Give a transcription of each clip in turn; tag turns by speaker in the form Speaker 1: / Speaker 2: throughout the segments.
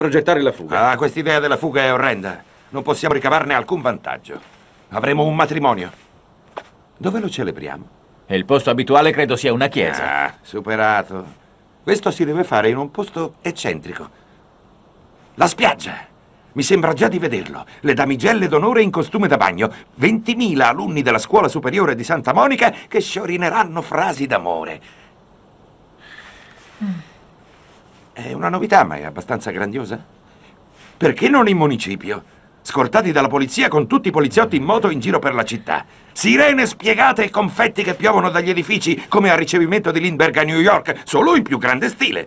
Speaker 1: progettare la fuga.
Speaker 2: Ah, quest'idea della fuga è orrenda. Non possiamo ricavarne alcun vantaggio. Avremo un matrimonio. Dove lo celebriamo?
Speaker 3: Il posto abituale credo sia una chiesa.
Speaker 2: Ah, superato. Questo si deve fare in un posto eccentrico. La spiaggia. Mi sembra già di vederlo. Le damigelle d'onore in costume da bagno. 20.000 alunni della scuola superiore di Santa Monica che sciorineranno frasi d'amore. È una novità, ma è abbastanza grandiosa. Perché non in municipio? Scortati dalla polizia con tutti i poliziotti in moto in giro per la città. Sirene spiegate e confetti che piovono dagli edifici come al ricevimento di Lindbergh a New York, solo in più grande stile.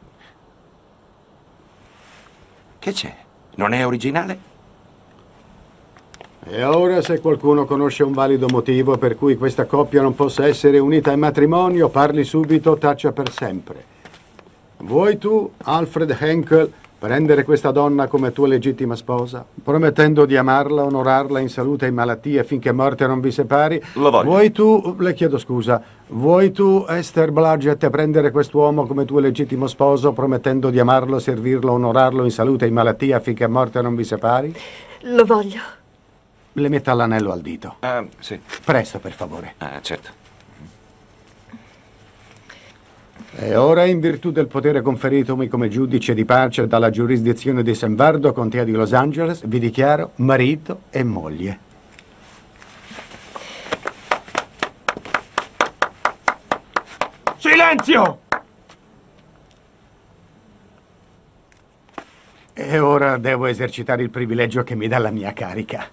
Speaker 2: Che c'è? Non è originale?
Speaker 4: E ora, se qualcuno conosce un valido motivo per cui questa coppia non possa essere unita in matrimonio, parli subito, taccia per sempre. Vuoi tu, Alfred Henkel, prendere questa donna come tua legittima sposa, promettendo di amarla, onorarla in salute e in malattia finché morte non vi separi?
Speaker 2: Lo voglio.
Speaker 4: Vuoi tu, le chiedo scusa, vuoi tu, Esther Blodgett, prendere quest'uomo come tuo legittimo sposo, promettendo di amarlo, servirlo, onorarlo in salute e in malattia finché morte non vi separi?
Speaker 5: Lo voglio.
Speaker 4: Le metta l'anello al dito.
Speaker 2: Ah, sì.
Speaker 4: Presto, per favore.
Speaker 2: Ah, certo.
Speaker 4: E ora, in virtù del potere conferitomi come giudice di pace dalla giurisdizione di San Vardo, contea di Los Angeles, vi dichiaro marito e moglie.
Speaker 1: Silenzio!
Speaker 4: E ora devo esercitare il privilegio che mi dà la mia carica.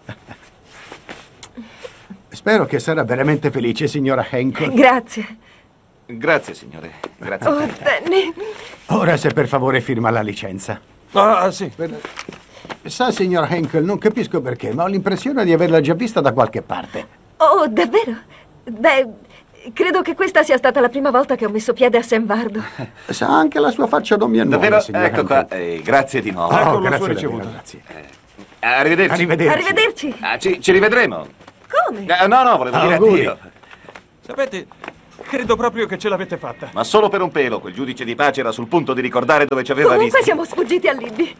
Speaker 4: Spero che sarà veramente felice, signora Henkel.
Speaker 5: Grazie.
Speaker 2: Grazie, signore. Grazie.
Speaker 5: Oh, Danny.
Speaker 4: Ora, se per favore firma la licenza.
Speaker 1: Ah, sì.
Speaker 4: Sa, signor Henkel, non capisco perché, ma ho l'impressione di averla già vista da qualche parte.
Speaker 5: Oh, davvero? Beh, credo che questa sia stata la prima volta che ho messo piede a San Vardo.
Speaker 4: Sa, anche la sua faccia non mi annoia,
Speaker 2: Davvero?
Speaker 4: signor
Speaker 2: Ecco
Speaker 4: Henkel.
Speaker 2: qua. Grazie di nuovo.
Speaker 1: Ecco la
Speaker 4: grazie
Speaker 1: sua
Speaker 4: davvero,
Speaker 1: ricevuta.
Speaker 4: grazie.
Speaker 2: Arrivederci.
Speaker 4: Arrivederci.
Speaker 5: Arrivederci.
Speaker 2: Ah, ci rivedremo.
Speaker 5: Come?
Speaker 2: No, volevo dire
Speaker 4: Auguri.
Speaker 2: addio.
Speaker 1: Sapete, credo proprio che ce l'avete fatta.
Speaker 2: Ma solo per un pelo. Quel giudice di pace era sul punto di ricordare dove ci aveva
Speaker 5: Comunque
Speaker 2: visto.
Speaker 5: siamo sfuggiti a Libby.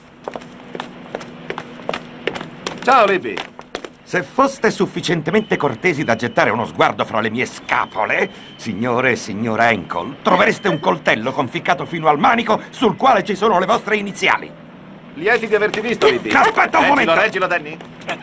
Speaker 2: Ciao, Libby. Se foste sufficientemente cortesi da gettare uno sguardo fra le mie scapole, signore e signora Henkel, trovereste un coltello conficcato fino al manico sul quale ci sono le vostre iniziali. Lieti di averti visto, Libby. Aspetta un momento. Reggilo, Danny.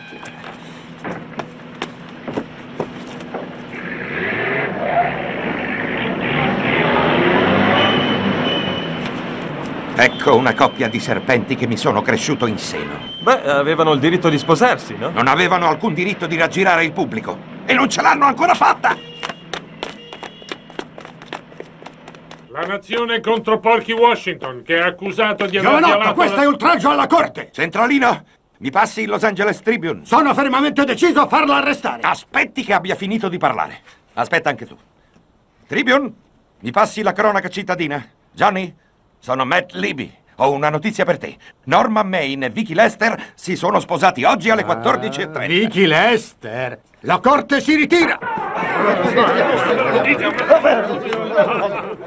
Speaker 2: Ecco una coppia di serpenti che mi sono cresciuto in seno.
Speaker 1: Beh, avevano il diritto di sposarsi, no?
Speaker 2: Non avevano alcun diritto di raggirare il pubblico. E non ce l'hanno ancora fatta!
Speaker 6: La nazione contro Porky Washington, che è accusato di aver
Speaker 4: Giovanotto,
Speaker 6: violato...
Speaker 4: questo è oltraggio alla corte!
Speaker 2: Centralino, mi passi il Los Angeles Tribune?
Speaker 4: Sono fermamente deciso a farlo arrestare!
Speaker 2: Aspetti che abbia finito di parlare. Aspetta anche tu. Tribune, mi passi la cronaca cittadina? Johnny, sono Matt Libby. Ho una notizia per te. Norma Main e Vicky Lester si sono sposati oggi alle 14:30.
Speaker 4: Vicky Lester! La corte si ritira!